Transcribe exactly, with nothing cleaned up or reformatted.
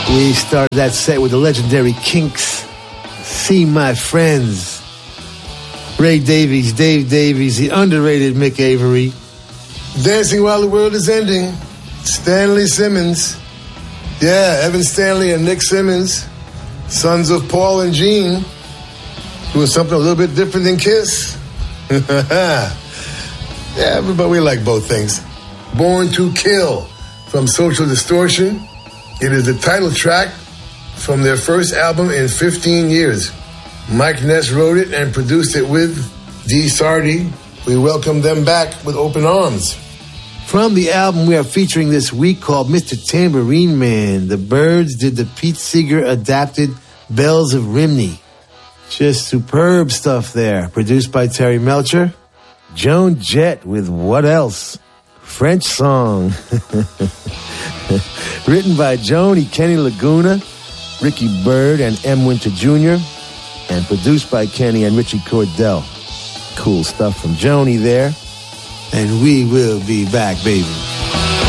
We started that set with the legendary Kinks. See My Friends. Ray Davies, Dave Davies, the underrated Mick Avery. Dancing While the World is Ending. Stanley Simmons. Yeah, Evan Stanley and Nick Simmons. Sons of Paul and Gene. Doing something a little bit different than Kiss. Yeah, but we like both things. Born to Kill from Social Distortion. It is the title track from their first album in fifteen years. Mike Ness wrote it and produced it with Dee Sardy. We welcome them back with open arms. From the album we are featuring this week called Mister Tambourine Man, the Byrds did the Pete Seeger adapted Bells of Rhymney. Just superb stuff there. Produced by Terry Melcher. Joan Jett with What Else? French song. Written by Joni Kenny Laguna, Ricky Byrd, and M. Winter Junior And produced by Kenny and Richie Cordell. Cool stuff from Joni there. And we will be back, baby.